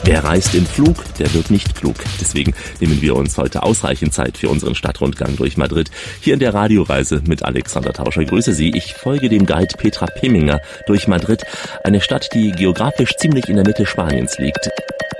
Wer reist im Flug, der wird nicht klug. Deswegen nehmen wir uns heute ausreichend Zeit für unseren Stadtrundgang durch Madrid. Hier in der Radioreise mit Alexander Tauscher. Grüße Sie. Ich folge dem Guide Petra Peminger durch Madrid. Eine Stadt, die geografisch ziemlich in der Mitte Spaniens liegt.